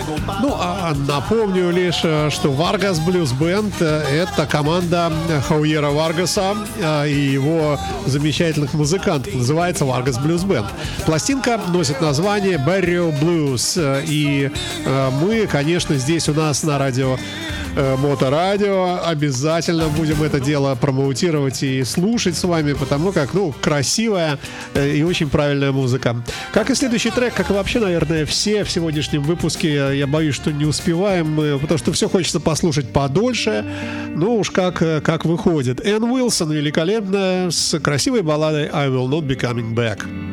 Ну, а напомню лишь, что Vargas Blues Band — это команда Хауьера Варгаса и его замечательных музыкантов. Называется Vargas Blues Band. Пластинка носит название Barrio Blues. И мы, конечно, здесь у нас на радио Моторадио обязательно будем это дело промоутировать и слушать с вами, потому как, красивая и очень правильная музыка. Как и следующий трек, как и вообще, наверное, все в сегодняшнем выпуске, я боюсь, что не успеваем мы, потому что все хочется послушать подольше, уж как выходит. Энн Уилсон великолепная с красивой балладой I Will Not Be Coming Back.